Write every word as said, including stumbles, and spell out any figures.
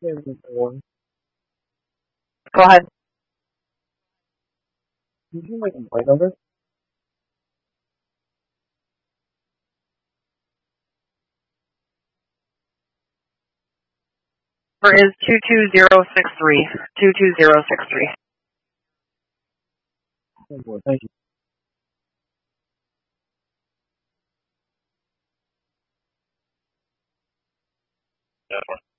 Go ahead. Did you make a point of it? Number is two two zero six three. two two zero six three. Oh boy, thank you.